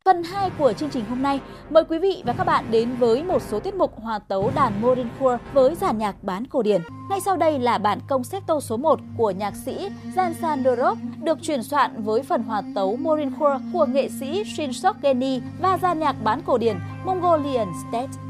Phần 2 của chương trình hôm nay, mời quý vị và các bạn đến với một số tiết mục hòa tấu đàn Maureenkhor với dàn nhạc bán cổ điển. Ngay sau đây là bản concerto số 1 của nhạc sĩ Jan Sandorov được chuyển soạn với phần hòa tấu Maureenkhor của nghệ sĩ Shin Sok Geni và dàn nhạc bán cổ điển Mongolian State.